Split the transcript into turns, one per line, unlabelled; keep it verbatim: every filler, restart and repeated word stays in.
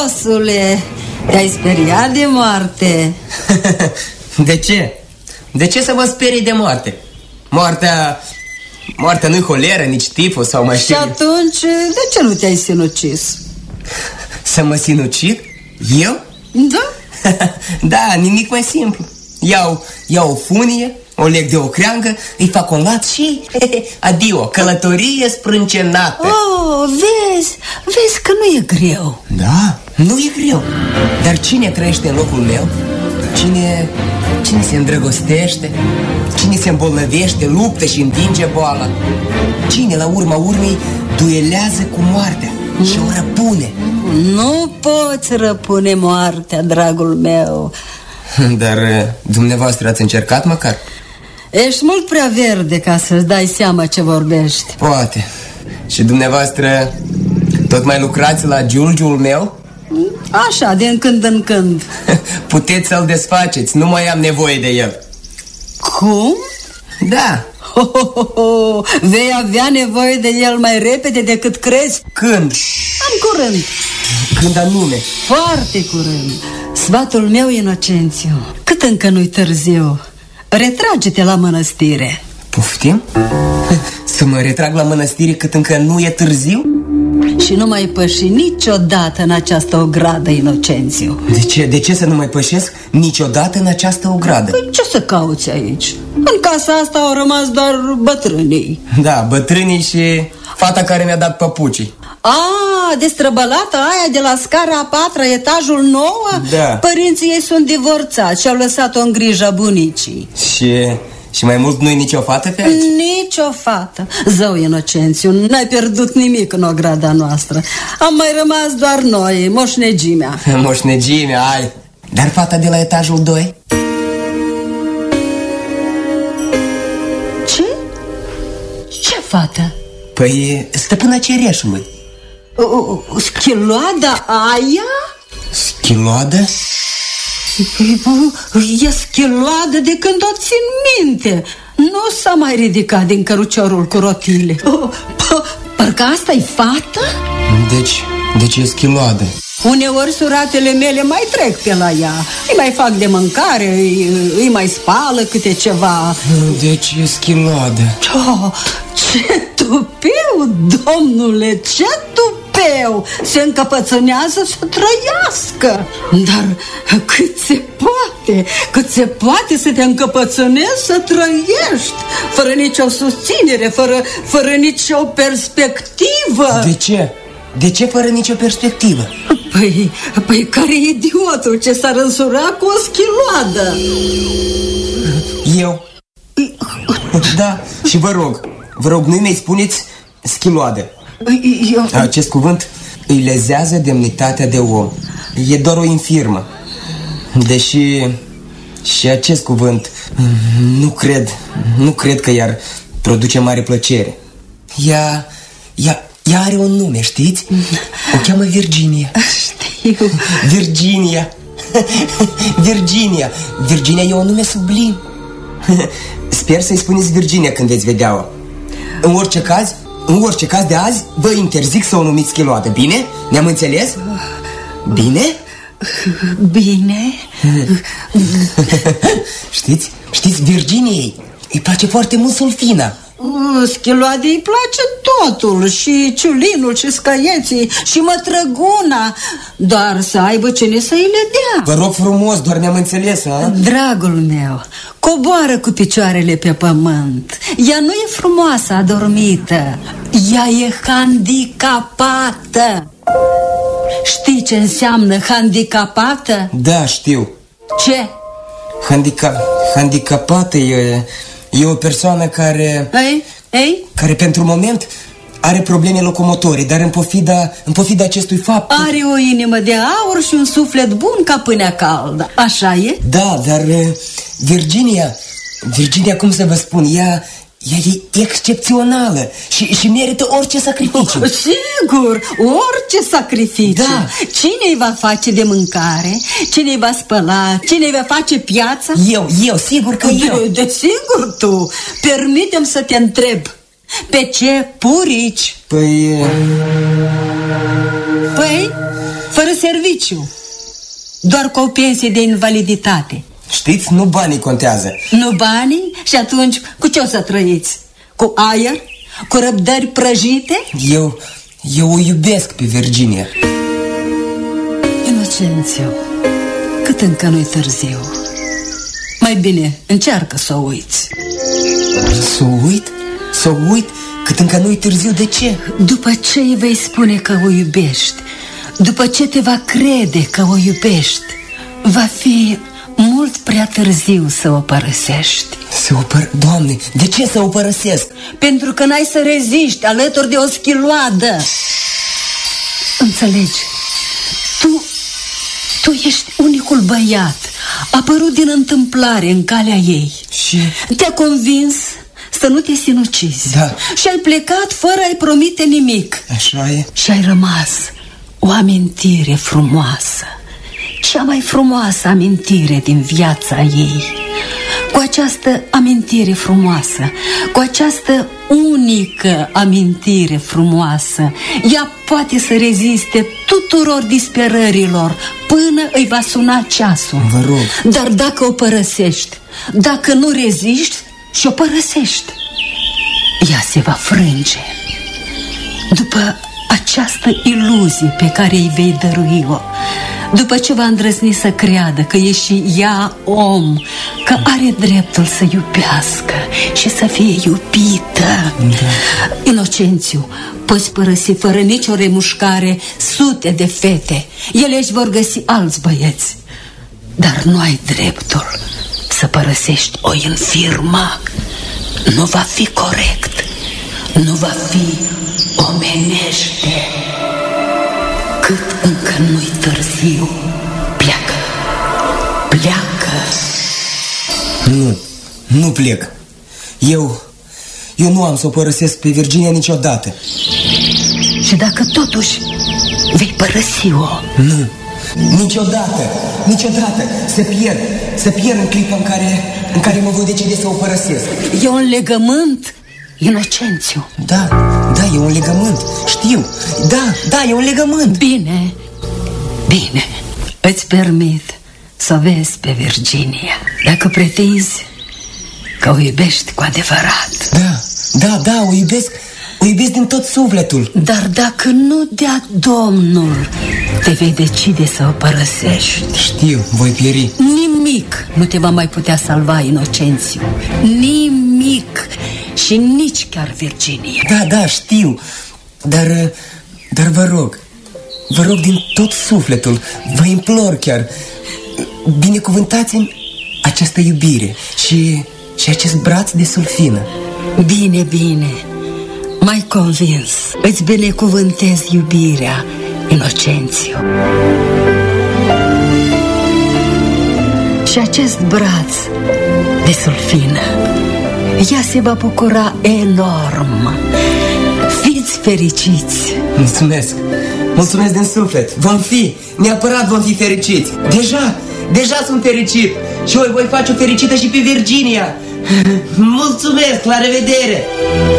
bosule, te-ai speriat de moarte?
De ce? De ce să mă sperii de moarte? Moartea... Moartea nu-i holeră, nici tifus sau mai știu.
Și atunci, de ce nu te-ai sinucis?
Să mă sinucid? Eu?
Da?
Da, nimic mai simplu. Iau, iau o funie, o leg de o creangă, îi fac un lat și adio, călătorie sprâncenată.
Oh, vezi, vezi că nu e greu.
Da, nu e greu. Dar cine trăiește în locul meu? Cine, cine se îndrăgostește? Cine se îmbolnăvește, luptă și întinge boala? Cine, la urma urmei, duelează cu moartea și o răpune?
Nu poți răpune moartea, dragul meu.
Dar dumneavoastră ați încercat măcar?
Ești mult prea verde ca să-ți dai seama ce vorbești.
Poate. Și dumneavoastră tot mai lucrați la giulgiul meu?
Așa, din când în când.
Puteți să-l desfaceți, nu mai am nevoie de el.
Cum?
Da.
Ho, ho, ho, ho. Vei avea nevoie de el mai repede decât crezi.
Când?
În curând.
Când anume?
Foarte curând. Sfatul meu, Inocențiu, cât încă nu-i târziu, retrage-te la mănăstire.
Poftim? Să mă retrag la mănăstire cât încă nu e târziu?
Și nu mai păși niciodată în această ogradă, Inocențiu.
De ce? De ce să nu mai pășesc niciodată în această ogradă?
Păi ce să cauți aici? În casa asta au rămas doar bătrânii.
Da, bătrânii și fata care mi-a dat păpucii.
A, destrăbălată aia de la scara a patra, etajul nouă?
Da.
Părinții ei sunt divorțați și au lăsat-o în grija bunicii.
Și... Și mai mult nu-i nicio fată pe aici?
Nicio fată. Zău, Inocențiu, n-ai pierdut nimic în ograda noastră. Am mai rămas doar noi, moșnegimea.
Moșnegimea, ai. Dar fata de la etajul doi?
Ce? Ce fată?
Păi, stăpâna Cereșului.
Schiloada aia?
Schiloadă?
E schiloadă de când o țin minte. Nu s-a mai ridicat din căruciorul cu rotile. Parcă asta-i fată?
Deci, deci e schiloadă.
Uneori suratele mele mai trec pe la ea. Îi mai fac de mâncare, îi, îi mai spală câte ceva.
Deci e schiloadă.
Oh, ce tupeu, domnule, ce tupeu! Se încăpățânează să trăiască. Dar cât se poate, cât se poate să te încăpățânezi să trăiești, fără nicio susținere, fără, fără nicio perspectivă.
De ce? De ce fără nicio perspectivă?
Păi, păi care e idiotul ce s-ar însura cu o schiloadă?
Eu? Da, și vă rog, vă rog, nu-i mai spuneți schiloadă.
Eu...
Acest cuvânt îi lezează demnitatea de om. E doar o infirmă. Deși și acest cuvânt nu cred, nu cred că i-ar produce mare plăcere. Ea, ea, ea are un nume, știți? O cheamă Virginia.
Știu.
Virginia. Virginia. Virginia e un nume sublim. Sper să-i spuneți Virginia când veți vedea-o. În orice caz, în orice caz de azi, vă interzic să o numiți schiloadă. Bine? Ne-am înțeles? Bine?
Bine.
Știți? Știți, Virginiei îi place foarte mult sulfina.
Schiloadei îi place totul, și ciulinul, și scăieții, și mătrăguna. Doar să aibă cine să îi le dea.
Vă rog frumos, doar ne-am înțeles, a?
Dragul meu, coboară cu picioarele pe pământ. Ea nu e frumoasă adormită, ea e handicapată. Știi ce înseamnă handicapată?
Da, știu.
Ce?
Handica... Handicapată e... E o persoană care...
Ei? Ei?
Care pentru moment are probleme locomotorii, dar în pofida, în pofida acestui fapt...
Are o inimă de aur și un suflet bun ca pâinea caldă. Așa e?
Da, dar Virginia... Virginia, cum să vă spun, ea... Ea e excepțională și, și merită orice sacrificiu.
Oh, sigur, orice sacrificiu.
Da.
Cine îi va face de mâncare? Cine îi va spăla? Cine îi va face piața?
Eu, eu, sigur că
de,
eu.
De sigur tu. Permite-mi să te întreb. Pe ce purici?
Păi...
Păi, fără serviciu, doar cu o pensie de invaliditate.
Știți, nu banii contează.
Nu banii? Și atunci cu ce o să trăiți? Cu aer? Cu răbdări prăjite?
Eu, eu o iubesc pe Virginia.
Inocențiu, cât încă nu-i târziu. Mai bine încearcă să o uiți.
Să o uit? Să o uit? Cât încă nu-i târziu, de ce?
După ce îi vei spune că o iubești, după ce te va crede că o iubești, va fi mult prea târziu să o părăsești.
Să o păr... Doamne, de ce să o părăsesc?
Pentru că n-ai să reziști alături de o schiloadă. Înțelegi? Tu, tu ești unicul băiat apărut din întâmplare în calea ei.
Și?
Te-a convins să nu te sinucizi.
Da.
Și ai plecat fără a-i promite nimic.
Așa e.
Și ai rămas o amintire frumoasă, cea mai frumoasă amintire din viața ei. Cu această amintire frumoasă, cu această unică amintire frumoasă, ea poate să reziste tuturor disperărilor până îi va suna ceasul.
Vă rog.
Dar dacă o părăsești, dacă nu reziști și o părăsești, ea se va frânge. După această iluzie pe care îi vei dărui-o, după ce va îndrăzni să creadă că e și ea om, că are dreptul să iubească și să fie iubită. Da. Inocențiu, poți părăsi fără nicio remușcare sute de fete. Ele își vor găsi alți băieți. Dar nu ai dreptul să părăsești o infirmă. Nu va fi corect. Nu va fi omenește. Cât încă nu-i târziu, pleacă. Pleacă.
Nu, nu plec. Eu, eu nu am să o părăsesc pe Virginia niciodată.
Și dacă totuși vei părăsi-o?
Nu, niciodată, niciodată. Se pierd, se pierd în clipa în care, în care mă voi decide să o părăsesc.
E un legământ, Inocențiu.
Da, da, e un legământ, știu. Da, da, e un legământ.
Bine, bine, îți permit să vezi pe Virginia, dacă pretinzi că o iubești cu adevărat.
Da, da, da, o iubesc, o iubesc din tot sufletul.
Dar dacă nu dea Domnul, te vei decide să o părăsești.
Știu, voi pieri.
Nimic nu te va mai putea salva, Inocențiu. Nimic. Și nici chiar Virginia.
Da, da, știu. Dar, dar vă rog, vă rog din tot sufletul, vă implor chiar, binecuvântați-mi această iubire și, și acest braț de sulfină.
Bine, bine, m-ai convins. Îți binecuvântez iubirea, Inocențiu. Și acest braț de sulfină, ea se va bucura enorm. Fiți fericiți.
Mulțumesc, mulțumesc din suflet. Vom fi, neapărat vom fi fericiți. Deja, deja sunt fericit. Și eu voi face o fericită și pe Virginia. Mulțumesc, la revedere.